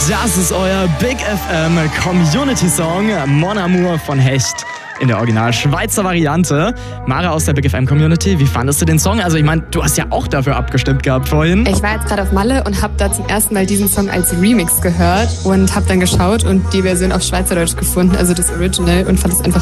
Das ist euer Big FM Community Song Mon Amour von Hecht in der original Schweizer Variante. Mara aus der Big FM Community, wie fandest du den Song? Also ich meine, du hast ja auch dafür abgestimmt gehabt vorhin. Ich war jetzt gerade auf Malle und habe da zum ersten Mal diesen Song als Remix gehört und habe dann geschaut und die Version auf Schweizerdeutsch gefunden, also das Original, und fand es einfach